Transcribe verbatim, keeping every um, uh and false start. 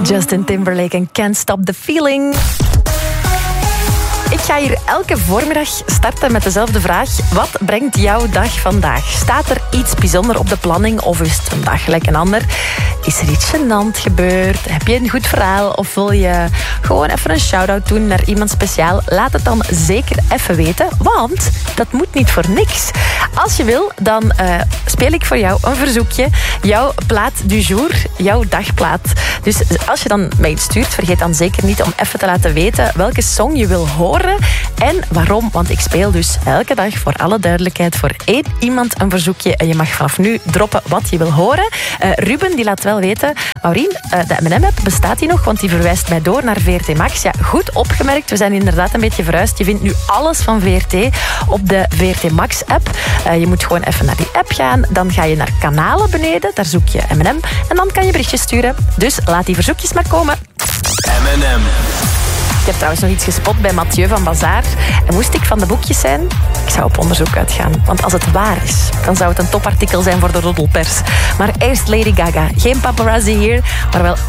Justin Timberlake en Can't Stop the Feeling. Ik ga hier elke voormiddag starten met dezelfde vraag. Wat brengt jouw dag vandaag? Staat er iets bijzonder op de planning of is het een dag gelijk een ander? Is er iets gênant gebeurd? Heb je een goed verhaal of wil je gewoon even een shout-out doen naar iemand speciaal? Laat het dan zeker even weten, want dat moet niet voor niks. Als je wil, dan uh, speel ik voor jou een verzoekje. Jouw plaat du jour, jouw dagplaat. Dus als je dan mij iets stuurt, vergeet dan zeker niet om even te laten weten welke song je wil horen en waarom. Want ik speel dus elke dag, voor alle duidelijkheid, voor één iemand een verzoekje. En je mag vanaf nu droppen wat je wil horen. Uh, Ruben, die laat wel weten. Maureen, uh, de M en M-app, bestaat die nog? Want die verwijst mij door naar V R T Max. Ja, goed opgemerkt. We zijn inderdaad een beetje verhuisd. Je vindt nu alles van V R T op de V R T Max-app. Uh, je moet gewoon even naar die app gaan. Dan ga je naar kanalen beneden. Daar zoek je M en M. En dan kan je berichtjes sturen. Dus laat die verzoekjes maar komen. M en M. Ik heb trouwens nog iets gespot bij Mathieu van Bazaar. En moest ik van de boekjes zijn, ik zou op onderzoek uitgaan. Want als het waar is, dan zou het een topartikel zijn voor de roddelpers. Maar eerst Lady Gaga. Geen paparazzi hier, maar wel